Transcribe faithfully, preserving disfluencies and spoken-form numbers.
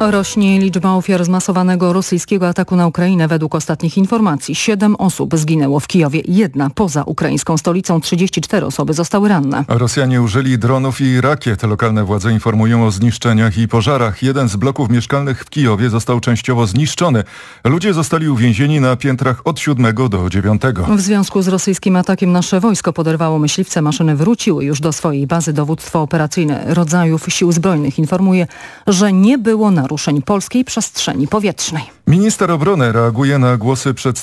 Rośnie liczba ofiar zmasowanego rosyjskiego ataku na Ukrainę. Według ostatnich informacji siedem osób zginęło w Kijowie. Jedna poza ukraińską stolicą. trzydzieści cztery osoby zostały ranne. Rosjanie użyli dronów i rakiet. Lokalne władze informują o zniszczeniach i pożarach. Jeden z bloków mieszkalnych w Kijowie został częściowo zniszczony. Ludzie zostali uwięzieni na piętrach od siódmego do dziewiątego. W związku z rosyjskim atakiem nasze wojsko poderwało myśliwce. Maszyny wróciły już do swojej bazy. Dowództwo operacyjne rodzajów sił zbrojnych informuje, że nie było naruszeń polskiej przestrzeni powietrznej. Minister obrony reaguje na głosy przedstawicieli